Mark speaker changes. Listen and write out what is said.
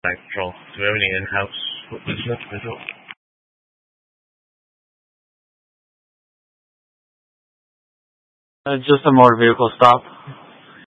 Speaker 1: Bank Patrol. Do we have any in-house business?
Speaker 2: Just a motor vehicle stop.